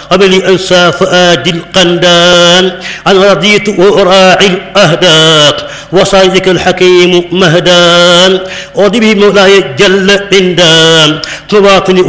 قبل أنسى فؤاد القندان أنا رضيت وأراعي الأهداف وصيدك الحكيم مهدان أرضي به مولاي جل عندان مواطني